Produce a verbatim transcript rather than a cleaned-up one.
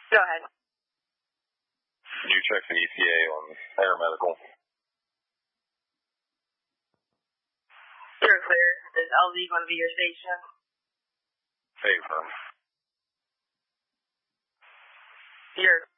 Go ahead. New checks and E T A on Air Medical. You're clear. Is L Z going to be your station? Hey, firm. You're